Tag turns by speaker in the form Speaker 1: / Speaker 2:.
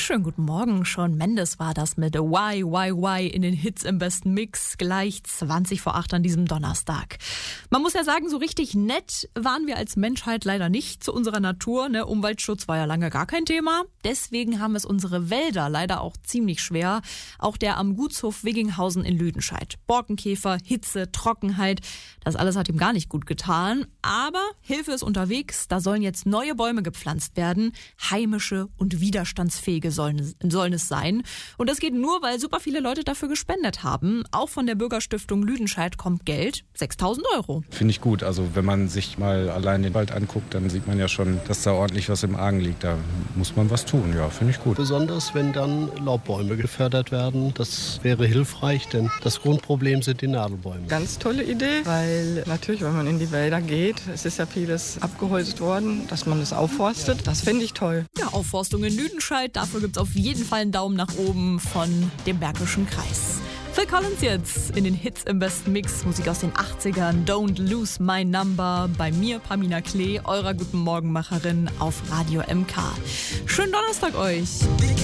Speaker 1: Schönen guten Morgen, Shawn Mendes war das mit Why in den Hits im besten Mix, gleich 20 vor 8 an diesem Donnerstag. Man muss ja sagen, so richtig nett waren wir als Menschheit leider nicht zu unserer Natur. Umweltschutz war ja lange gar kein Thema. Deswegen haben es unsere Wälder leider auch ziemlich schwer. Auch der am Gutshof Wigginghausen in Lüdenscheid. Borkenkäfer, Hitze, Trockenheit, das alles hat ihm gar nicht gut getan. Aber Hilfe ist unterwegs, da sollen jetzt neue Bäume gepflanzt werden. Heimische und widerstandsfähige sollen es sein. Und das geht nur, weil super viele Leute dafür gespendet haben. Auch von der Bürgerstiftung Lüdenscheid kommt Geld, 6.000 €.
Speaker 2: Finde ich gut. Also wenn man sich mal allein den Wald anguckt, dann sieht man ja schon, dass da ordentlich was im Argen liegt. Da muss man was tun. Ja, finde ich gut.
Speaker 3: Besonders wenn dann Laubbäume gefördert werden. Das wäre hilfreich, denn das Grundproblem sind die Nadelbäume.
Speaker 4: Ganz tolle Idee, weil natürlich, wenn man in die Wälder geht, es ist ja vieles abgeholzt worden, dass man das aufforstet. Das finde ich toll.
Speaker 1: Ja, Aufforstung in Lüdenscheid, dafür gibt es auf jeden Fall einen Daumen nach oben von dem Bergischen Kreis. Phil Collins jetzt in den Hits im besten Mix, Musik aus den 80ern, Don't Lose My Number, bei mir Pamina Klee, eurer Guten Morgenmacherin auf Radio MK. Schönen Donnerstag euch!